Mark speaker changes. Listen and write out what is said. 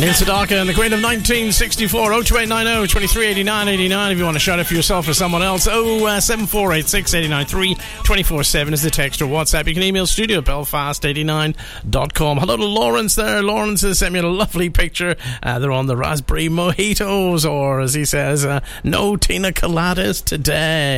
Speaker 1: Neil Sedaka and the Queen of 1964. 02890 2389 89 if you want to shout it for yourself or someone else. 07486 893 24/7 is the text or WhatsApp. You can email studio at belfast89.com. Hello to Lawrence there. Lawrence has sent me a lovely picture. They're on the raspberry mojitos, or as he says, no Tina Coladas today.